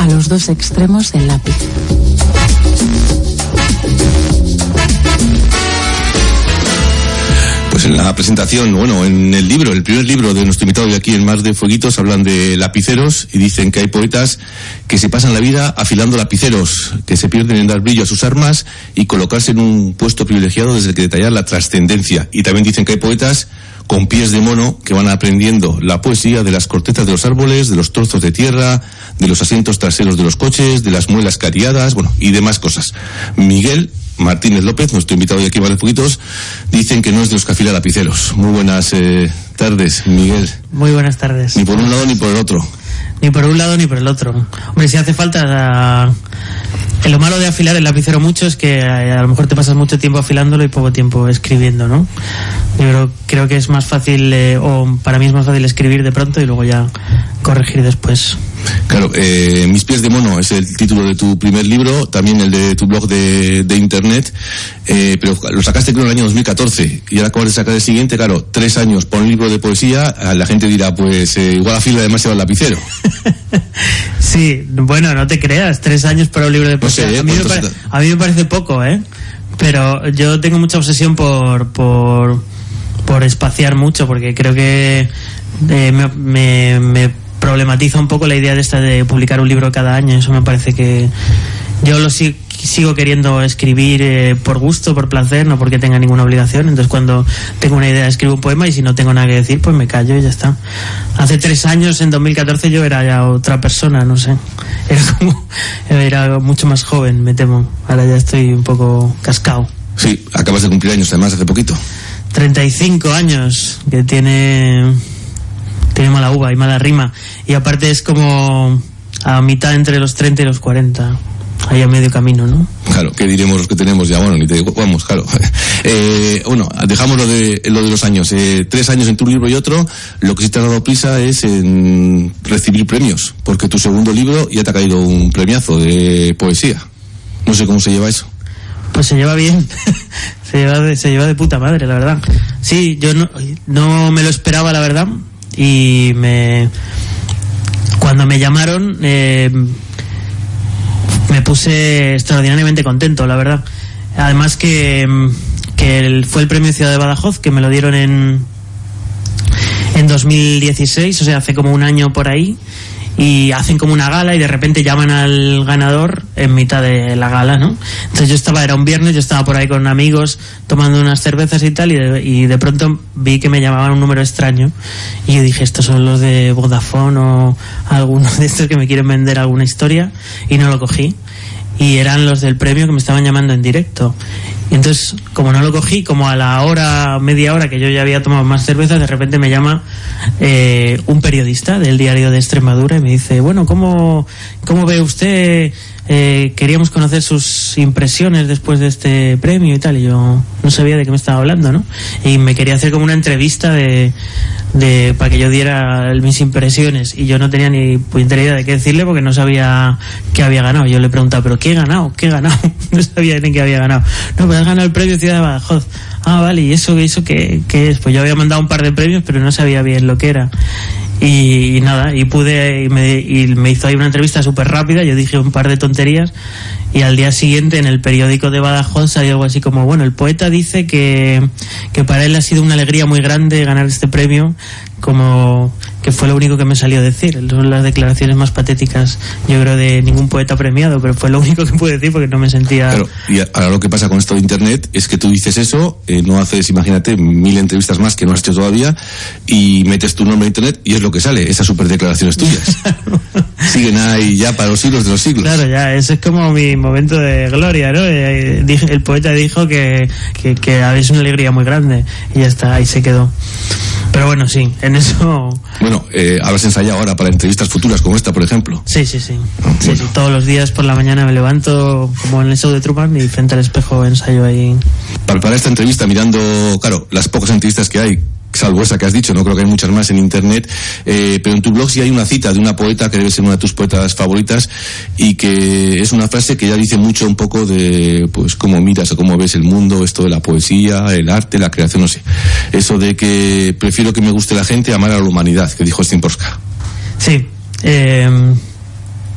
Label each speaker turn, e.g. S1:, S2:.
S1: los dos extremos del lápiz.
S2: Pues en la presentación, bueno, en el libro, el primer libro de nuestro invitado de aquí en Mar de Fueguitos, hablan de lapiceros y dicen que hay poetas que se pasan la vida afilando lapiceros, que se pierden en dar brillo a sus armas y colocarse en un puesto privilegiado desde el que detallar la trascendencia. Y también dicen que hay poetas con pies de mono que van aprendiendo la poesía de las cortezas de los árboles, de los trozos de tierra, de los asientos traseros de los coches, de las muelas cariadas, bueno, y demás cosas. Miguel Martínez López, nuestro invitado de aquí Mar de Fueguitos, dicen que no es de los que afila lapiceros. Muy buenas tardes, Miguel.
S3: Muy buenas tardes.
S2: Ni por un lado ni por el otro.
S3: Ni por un lado ni por el otro. Hombre, si hace falta... Lo malo de afilar el lapicero mucho es que a lo mejor te pasas mucho tiempo afilándolo y poco tiempo escribiendo, ¿no? Yo creo que es más fácil, o para mí es más fácil escribir de pronto y luego ya corregir después.
S2: Claro, Mis pies de mono es el título de tu primer libro, también el de tu blog de internet, pero lo sacaste creo en el año 2014 y ahora acabas de sacar el siguiente. Claro, 3 años por un libro de poesía, la gente dirá, pues igual afila demasiado el lapicero.
S3: Sí, bueno, no te creas, 3 años para un libro de poesía.
S2: No sé,
S3: a mí me parece poco, pero yo tengo mucha obsesión por espaciar mucho, porque creo que me problematiza un poco la idea de esta de publicar un libro cada año. Eso me parece que yo lo sigo queriendo escribir por gusto, por placer, no porque tenga ninguna obligación. Entonces cuando tengo una idea escribo un poema y si no tengo nada que decir pues me callo y ya está. Hace 3 años, en 2014, yo era ya otra persona, no sé, era mucho más joven, me temo. Ahora ya estoy un poco cascado.
S2: Sí, acabas de cumplir años además hace poquito.
S3: 35 años, que tiene mala uva y mala rima, y aparte es como a mitad entre los 30 y los 40, ahí a medio camino, ¿no?
S2: Claro, ¿qué diremos los que tenemos ya? Bueno, ni te digo, vamos, claro. Bueno, dejamos lo de los años. 3 años en tu libro y otro. Lo que sí te ha dado prisa es en recibir premios, porque tu segundo libro ya te ha caído un premiazo de poesía. No sé cómo se lleva eso.
S3: Pues se lleva bien. se lleva de puta madre, la verdad. Sí, yo no me lo esperaba, la verdad. Y cuando me llamaron me puse extraordinariamente contento, la verdad. Además que fue el premio Ciudad de Badajoz, que me lo dieron en 2016, o sea, hace como un año por ahí, y hacen como una gala y de repente llaman al ganador en mitad de la gala, ¿no? Entonces era un viernes, yo estaba por ahí con amigos tomando unas cervezas y tal, y de pronto vi que me llamaban un número extraño y yo dije, estos son los de Vodafone o alguno de estos que me quieren vender alguna historia, y no lo cogí. Y eran los del premio que me estaban llamando en directo. Y entonces, como no lo cogí, como a la hora, media hora que yo ya había tomado más cerveza, de repente me llama un periodista del Diario de Extremadura y me dice, bueno, ¿cómo ve usted? Queríamos conocer sus impresiones después de este premio y tal. Y yo no sabía de qué me estaba hablando, ¿no? Y me quería hacer como una entrevista para que yo diera mis impresiones, y yo no tenía ni puñetera idea de qué decirle porque no sabía qué había ganado. Yo le preguntaba, ¿pero qué he ganado? No sabía ni qué había ganado. No, pues has ganado el premio Ciudad de Badajoz. Ah, vale, ¿y eso qué es? Pues yo había mandado un par de premios, pero no sabía bien lo que era. Y nada, y me hizo ahí una entrevista súper rápida. Yo dije un par de tonterías y al día siguiente en el periódico de Badajoz salió algo así como, bueno, el poeta dice que para él ha sido una alegría muy grande ganar este premio, como que fue lo único que me salió a decir. Son las declaraciones más patéticas, yo creo, de ningún poeta premiado, pero fue lo único que pude decir porque no me sentía...
S2: Claro, y ahora lo que pasa con esto de internet es que tú dices eso, no haces, imagínate, 1000 entrevistas más que no has hecho todavía, y metes tu nombre en internet y es lo que sale, esas super declaraciones tuyas. Siguen ahí ya para los siglos de los siglos.
S3: Claro, ya, ese es como mi momento de gloria, ¿no? El poeta dijo que habéis una alegría muy grande y ya está, ahí se quedó. Pero bueno, sí, en eso...
S2: Bueno, habrás ensayado ahora para entrevistas futuras como esta, por ejemplo.
S3: Sí. Sí, todos los días por la mañana me levanto como en el show de Truman y frente al espejo ensayo ahí.
S2: Para esta entrevista, mirando, claro, las pocas entrevistas que hay, salvo esa que has dicho, no creo que hay muchas más en internet, pero en tu blog sí hay una cita de una poeta que debe ser una de tus poetas favoritas y que es una frase que ya dice mucho un poco de pues cómo miras o cómo ves el mundo, esto de la poesía, el arte, la creación, no sé, eso de que prefiero que me guste la gente a amar a la humanidad, que dijo Szymborska.
S3: Sí,